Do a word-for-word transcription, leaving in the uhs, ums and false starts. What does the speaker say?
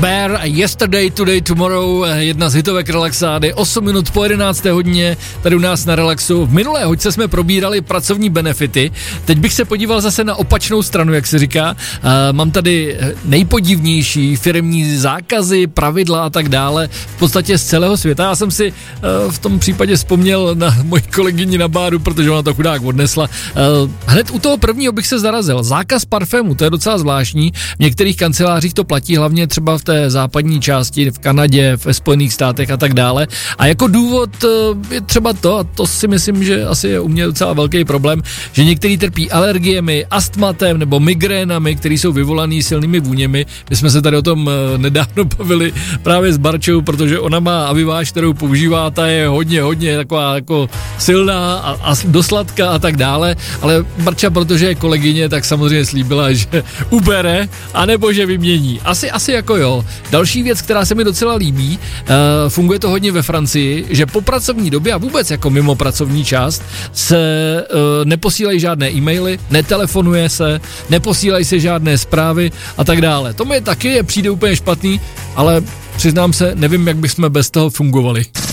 Bear a Yesterday, Today, Tomorrow, jedna z hitovek relaxády, osm minut po jedenácté hodině, tady u nás na Relaxu. V minulé hoďce jsme probírali pracovní benefity, teď bych se podíval zase na opačnou stranu, jak se říká. Uh, mám tady nejpodivnější firemní zákazy, pravidla a tak dále, v podstatě z celého světa. Já jsem si uh, v tom případě vzpomněl na moji kolegyni na báru, protože ona to chudák odnesla. Uh, hned u toho prvního bych se zarazil. Zákaz parfému, to je docela zvláštní. V některých kancelářích to platí hlavně třeba v té západní části, v Kanadě, ve Spojených státech a tak dále. A jako důvod je třeba to, a to si myslím, že asi je u mě docela velký problém, že někteří trpí alergiemi, astmatem nebo migrénami, které jsou vyvolaný silnými vůněmi. My jsme se tady o tom nedávno bavili právě s Barčou, protože ona má aviváž, kterou používá, ta je hodně, hodně taková jako silná a, a dosladká a tak dále, ale Barča, protože je kolegyně, tak samozřejmě slíbila, že ubere, anebo že vymění. Asi, asi jako jo. Další věc, která se mi docela líbí, uh, funguje to hodně ve Francii, že po pracovní době a vůbec jako mimo pracovní část se uh, neposílají žádné e-maily, netelefonuje se, neposílají se žádné zprávy a tak dále. To mi taky je, přijde úplně špatný, ale přiznám se, nevím, jak bychom bez toho fungovali.